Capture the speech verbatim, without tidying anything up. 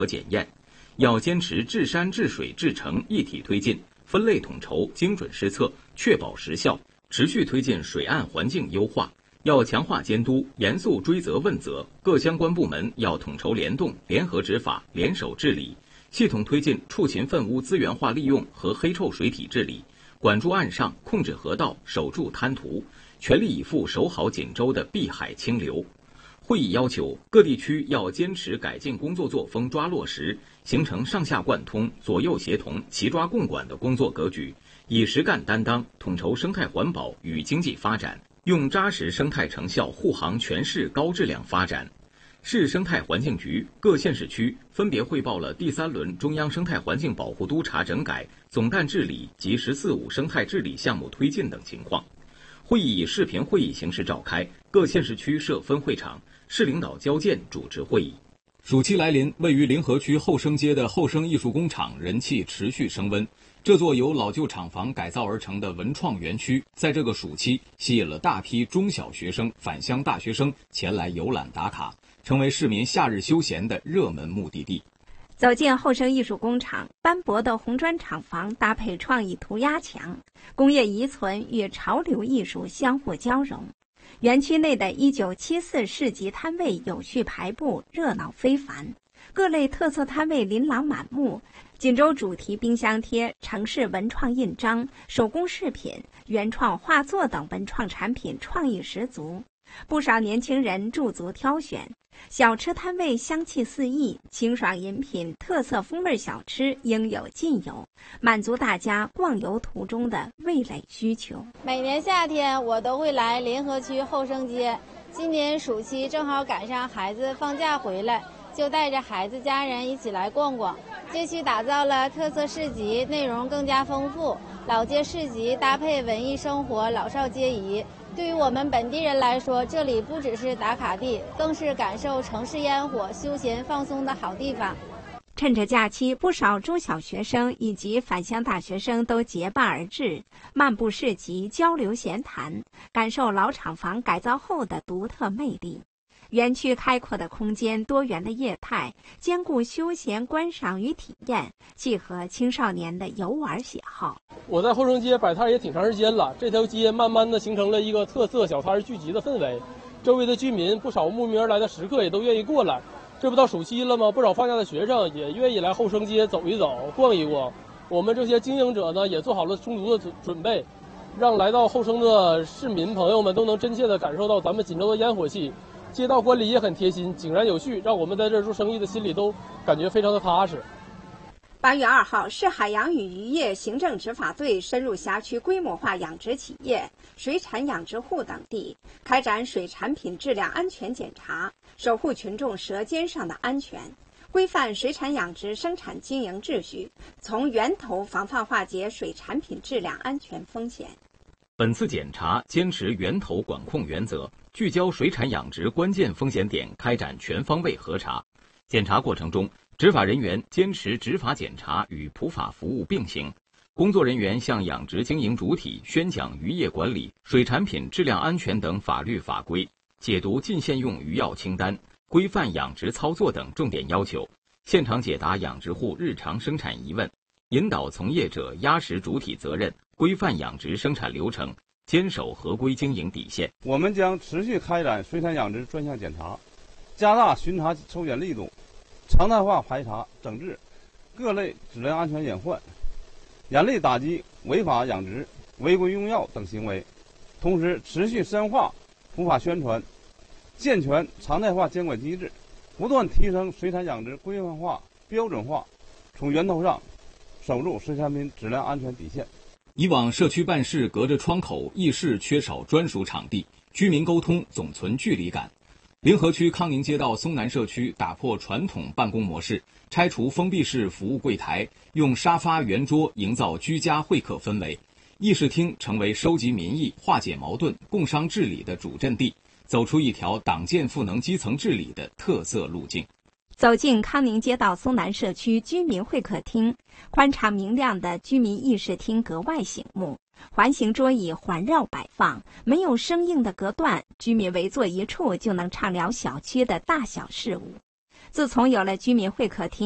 和检验。要坚持治山治水治城一体推进，分类统筹，精准施策，确保实效，持续推进水岸环境优化。要强化监督，严肃追责问责，各相关部门要统筹联动，联合执法，联手治理，系统推进畜禽粪污资源化利用和黑臭水体治理，管住岸上，控制河道，守住滩涂，全力以赴守好锦州的碧海清流。会议要求各地区要坚持改进工作作风抓落实，形成上下贯通、左右协同、齐抓共管的工作格局，以实干担当，统筹生态环保与经济发展，用扎实生态成效护航全市高质量发展。市生态环境局、各县市区分别汇报了第三轮中央生态环境保护督察整改、总干治理及“十四五”生态治理项目推进等情况。会议以视频会议形式召开，各县市区设分会场，市领导交件主持会议。 暑期来临，位于临河区后生街的后生艺术工厂人气持续升温。这座由老旧厂房改造而成的文创园区，在这个暑期吸引了大批中小学生、返乡大学生前来游览打卡，成为市民夏日休闲的热门目的地。 走进后生艺术工厂，斑驳的红砖厂房搭配创意涂鸦墙，工业遗存与潮流艺术相互交融。园区内的一九七四市集摊位有序排布，热闹非凡，各类特色摊位琳琅满目。锦州主题冰箱贴、城市文创印章、手工饰品、原创画作等文创产品创意十足，不少年轻人驻足挑选。小吃摊位香气四溢，清爽饮品、特色风味小吃应有尽有，满足大家逛游途中的味蕾需求。 每年夏天我都会来临河区后生街，今年暑期正好赶上孩子放假回来，就带着孩子家人一起来逛逛。街区打造了特色市集，内容更加丰富，老街市集搭配文艺生活，老少皆宜。对于我们本地人来说，这里不只是打卡地，更是感受城市烟火、休闲放松的好地方。 趁着假期，不少中小学生以及返乡大学生都结伴而至，漫步市集，交流闲谈，感受老厂房改造后的独特魅力。园区开阔的空间、多元的业态，兼顾休闲观赏与体验，契合青少年的游玩喜好。 我在后生街摆摊也挺长时间了，这条街慢慢的形成了一个特色小摊聚集的氛围，周围的居民不少慕名而来的食客也都愿意过来。这不到暑期了吗？不少放假的学生也愿意来后生街走一走、逛一逛。我们这些经营者呢，也做好了充足的准备，让来到后生的市民朋友们都能真切的感受到咱们锦州的烟火气。街道管理也很贴心，井然有序，让我们在这儿做生意的心里都感觉非常的踏实。 八月二号，市海洋与渔业行政执法队深入辖区规模化养殖企业、水产养殖户等地，开展水产品质量安全检查，守护群众舌尖上的安全，规范水产养殖生产经营秩序，从源头防范化解水产品质量安全风险。 本次检查坚持源头管控原则，聚焦水产养殖关键风险点，开展全方位核查。检查过程中，执法人员坚持执法检查与普法服务并行，工作人员向养殖经营主体宣讲渔业管理、水产品质量安全等法律法规，解读禁限用渔药清单，规范养殖操作等重点要求，现场解答养殖户日常生产疑问，引导从业者压实主体责任，规范养殖生产流程，坚守合规经营底线。 我们将持续开展水产养殖专项检查，加大巡查抽检力度，常态化排查整治各类质量安全隐患，严厉打击违法养殖、违规用药等行为，同时持续深化普法宣传，健全常态化监管机制，不断提升水产养殖规范化、标准化，从源头上守住水产品质量安全底线。 以往社区办事隔着窗口，议事缺少专属场地，居民沟通总存距离感。临河区康宁街道松南社区打破传统办公模式，拆除封闭式服务柜台，用沙发圆桌营造居家会客氛围。议事厅成为收集民意、化解矛盾、共商治理的主阵地，走出一条党建赋能基层治理的特色路径。 走进康宁街道松南社区居民会客厅，宽敞明亮的居民议事厅格外醒目，环形桌椅环绕摆放，没有生硬的隔断，居民围坐一处就能畅聊小区的大小事务。自从有了居民会客厅，